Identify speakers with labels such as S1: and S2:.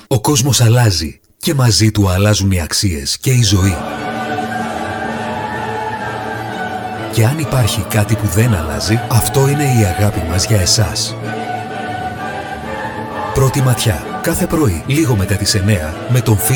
S1: Ο κόσμος αλλάζει και μαζί του αλλάζουν οι αξίες και η ζωή. Και αν υπάρχει κάτι που δεν αλλάζει, αυτό είναι η αγάπη μας για εσάς. Πρώτη ματιά. Κάθε πρωί, λίγο μετά τις 9, με τον